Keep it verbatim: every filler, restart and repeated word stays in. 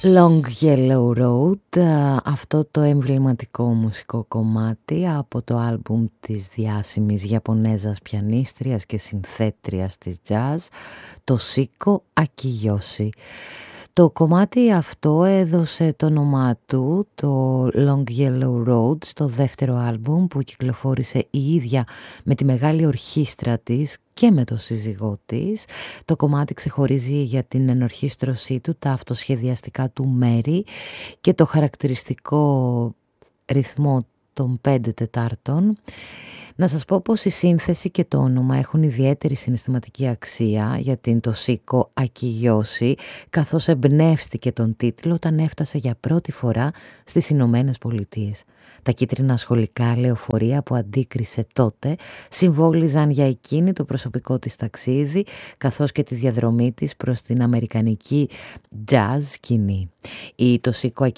Long Yellow Road, αυτό το εμβληματικό μουσικό κομμάτι από το άλμπουμ της διάσημης Ιαπωνέζας πιανίστριας και συνθέτριας της jazz, το Σίκο Ακιγιώση. Το κομμάτι αυτό έδωσε το όνομά του, το Long Yellow Road, στο δεύτερο άλμπουμ που κυκλοφόρησε η ίδια με τη μεγάλη ορχήστρα της και με το σύζυγό της. Το κομμάτι ξεχωρίζει για την ενορχήστρωσή του, τα αυτοσχεδιαστικά του μέρη και το χαρακτηριστικό ρυθμό των πέντε τετάρτων. Να σας πω πως η σύνθεση και το όνομα έχουν ιδιαίτερη συναισθηματική αξία για την το Σίκο Ακιγιώση, καθώς εμπνεύστηκε τον τίτλο όταν έφτασε για πρώτη φορά στις Ηνωμένες Πολιτείες. Τα κίτρινα σχολικά λεωφορεία που αντίκρισε τότε συμβόλιζαν για εκείνη το προσωπικό της ταξίδι, καθώς και τη διαδρομή της προς την αμερικανική jazz σκηνή. Η το Σίκο